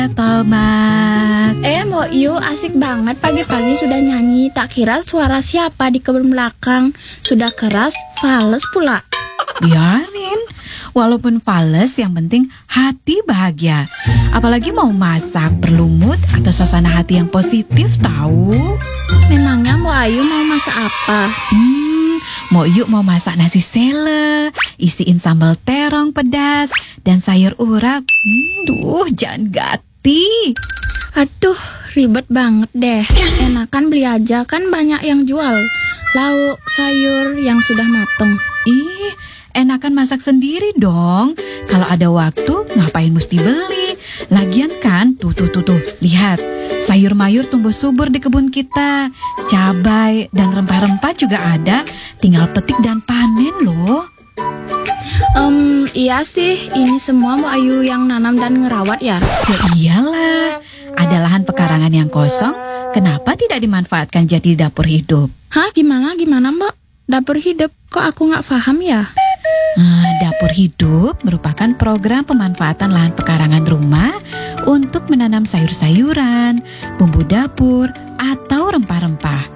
Tomat. Mbak Yu, asik banget pagi-pagi sudah nyanyi. Tak kira suara siapa di kebun belakang. Sudah keras, fales pula. Biarin, walaupun fales yang penting hati bahagia. Apalagi mau masak perlu mood atau suasana hati yang positif tahu. Memangnya Mbak Ayu mau masak apa? Mau yuk mau masak nasi sele, isiin sambal terong pedas dan sayur urap. Jangan gati. Aduh, ribet banget deh. Enakan beli aja, kan banyak yang jual lauk, sayur yang sudah mateng. Ih, enakan masak sendiri dong. Kalau ada waktu, ngapain mesti beli? Lagian kan, tuh, lihat. Sayur mayur tumbuh subur di kebun kita. Cabai dan rempah-rempah juga ada. Tinggal petik dan panen loh. Iya sih, ini semua Mbak Ayu yang nanam dan ngerawat ya? Ya iyalah, ada lahan pekarangan yang kosong. Kenapa tidak dimanfaatkan jadi dapur hidup? Hah, gimana Mbak? Dapur hidup, kok aku nggak paham ya? Dapur hidup merupakan program pemanfaatan lahan pekarangan rumah untuk menanam sayur-sayuran, bumbu dapur, atau rempah-rempah.